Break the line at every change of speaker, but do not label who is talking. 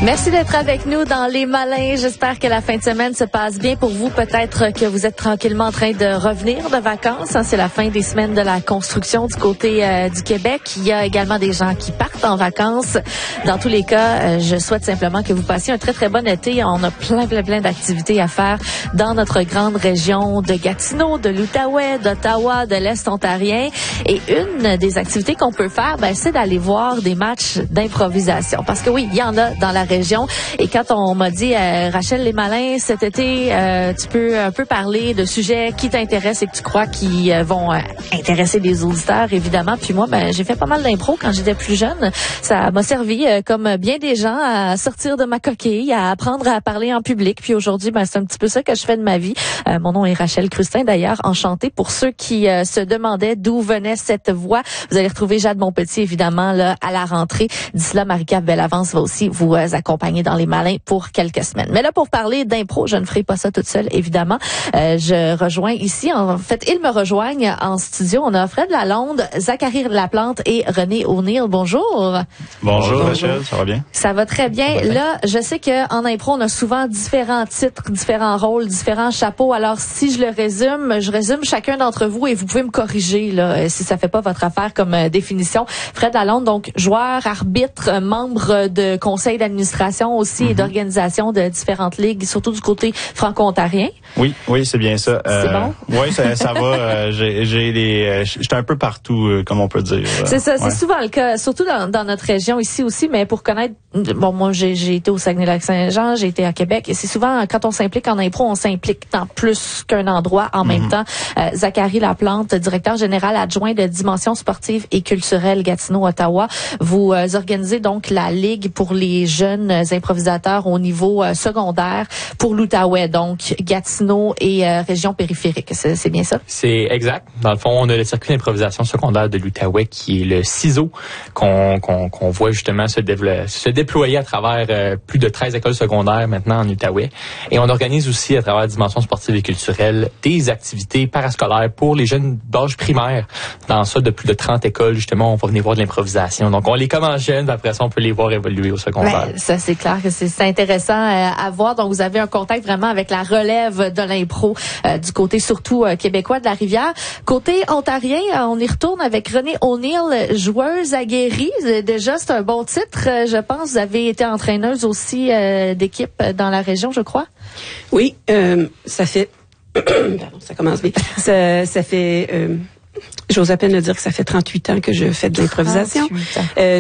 Merci d'être avec nous dans Les Malins. J'espère que la fin de semaine se passe bien pour vous. Peut-être que vous êtes tranquillement en train de revenir de vacances. C'est la fin des semaines de la construction du côté du Québec. Il y a également des gens qui partent en vacances. Dans tous les cas, je souhaite simplement que vous passiez un très, très bon été. On a plein d'activités à faire dans notre grande région de Gatineau, de l'Outaouais, d'Ottawa, de l'Est ontarien. Et une des activités qu'on peut faire, c'est d'aller voir des matchs d'improvisation. Parce que oui, il y en a dans la région. Et quand on m'a dit, Rachel Les Malins, cet été, tu peux un peu parler de sujets qui t'intéressent et que tu crois qui vont intéresser des auditeurs, évidemment. Puis moi, j'ai fait pas mal d'impro quand j'étais plus jeune. Ça m'a servi, comme bien des gens, à sortir de ma coquille, à apprendre à parler en public. Puis aujourd'hui, c'est un petit peu ça que je fais de ma vie. Mon nom est Rachel Crustin, d'ailleurs. Enchantée. Pour ceux qui se demandaient d'où venait cette voix, vous allez retrouver Jade Montpetit, évidemment, là, à la rentrée. D'ici là, Marie-Cave Bellavance va aussi vous accompagner dans Les Malins pour quelques semaines. Mais là, pour parler d'impro, je ne ferai pas ça toute seule, évidemment. Je rejoins ici, en fait, ils me rejoignent en studio. On a Fred Lalonde, Zachary Laplante et René O'Neill. Bonjour.
Bonjour Rachel, ça va bien? Ça
va très bien. Là, je sais qu'en impro, on a souvent différents titres, différents rôles, différents chapeaux. Alors, si je résume chacun d'entre vous et vous pouvez me corriger là, si ça fait pas votre affaire comme définition. Fred Lalonde, donc joueur, arbitre, membre de conseil d'administration aussi et d'organisation de différentes ligues, surtout du côté franco-ontarien.
Oui, c'est bien ça.
C'est bon?
Oui, ça va. J'étais un peu partout, comme on peut dire.
C'est ça, c'est souvent le cas, surtout dans notre région ici aussi, mais pour connaître, moi j'ai été au Saguenay-Lac-Saint-Jean, j'ai été à Québec, et c'est souvent quand on s'implique en impro, on s'implique dans plus qu'un endroit en même temps. Zachary Laplante, directeur général adjoint de Dimension sportive et culturelle Gatineau-Ottawa. Vous organisez donc la Ligue pour les jeunes improvisateurs au niveau secondaire pour l'Outaouais, donc Gatineau et région périphérique. C'est bien ça?
C'est exact. Dans le fond, on a le circuit d'improvisation secondaire de l'Outaouais qui est le CISO qu'on voit justement se déployer à travers plus de 13 écoles secondaires maintenant en Outaouais. Et on organise aussi à travers Dimension sportive et culturelle des activités parascolaires pour les jeunes d'âge primaire. Dans ça, de plus de 30 écoles, justement, on va venir voir de l'improvisation. Donc, on les commence jeunes, après ça, on peut les voir évoluer au secondaire.
Ça, c'est clair que c'est intéressant à voir. Donc, vous avez un contact vraiment avec la relève de l'impro du côté surtout québécois de la Rivière. Côté ontarien, on y retourne avec René O'Neill, joueuse aguerrie. Déjà, c'est un bon titre. Je pense vous avez été entraîneuse aussi d'équipe dans la région, je crois.
Oui, ça fait... Pardon, ça commence bien. Ça fait... j'ose à peine le dire que ça fait 38 ans que je fais de l'improvisation.